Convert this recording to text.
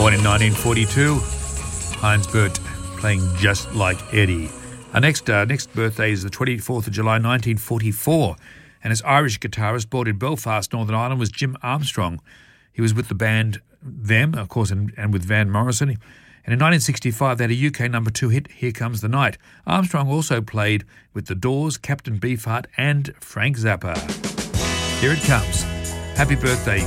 Born in 1942, Heinz Bert playing Just Like Eddie. Our next birthday is the 24th of July 1944, and his Irish guitarist born in Belfast, Northern Ireland, was Jim Armstrong. He was with the band Them, of course, and with Van Morrison. And in 1965, they had a UK number 2 hit, Here Comes the Night. Armstrong also played with The Doors, Captain Beefheart and Frank Zappa. Here it comes. Happy birthday.